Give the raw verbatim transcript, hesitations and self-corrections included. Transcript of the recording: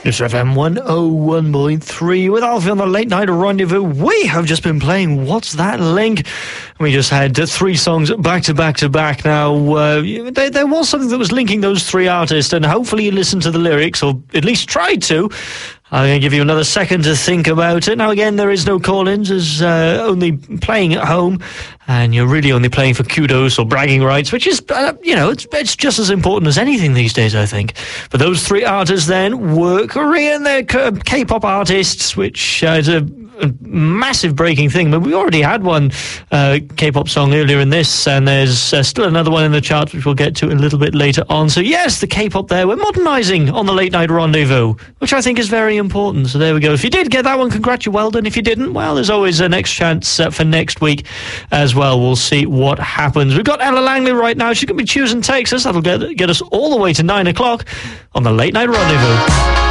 It's F M one oh one point three with Alfie on the Late Night Rendezvous. We have just been playing What's That Link? We just had uh, three songs back to back to back. Now, uh, there, there was something that was linking those three artists, and hopefully you listened to the lyrics, or at least tried to. I'm going to give you another second to think about it. Now, again, there is no call-ins, as uh, only playing at home, and you're really only playing for kudos or bragging rights, which is, uh, you know, it's, it's just as important as anything these days, I think. But those three artists then were Korean. They're K-pop artists, which uh, is a, a massive breaking thing. But we already had one uh, K-pop song earlier in this, and there's uh, still another one in the charts, which we'll get to a little bit later on. So, yes, the K-pop there, we're modernising on the Late Night Rendezvous, which I think is very important. So there we go. If you did get that one, congrats, you're well done. If you didn't, well, there's always a next chance uh, for next week as well. We'll see what happens. We've got Ella Langley right now. She's going to be choosing Texas. That'll get, get us all the way to nine o'clock on the Late Night Rendezvous.